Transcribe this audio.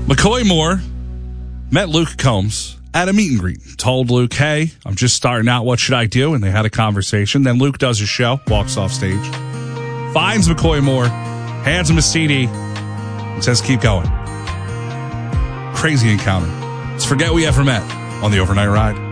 McCoy Moore met Luke Combs at a meet and greet. Told Luke, hey, I'm just starting out. What should I do? And they had a conversation. Then Luke does his show, walks off stage, finds McCoy Moore, hands him a CD, and says, keep going. Crazy encounter. Let's forget we ever met on the Overnight Ride.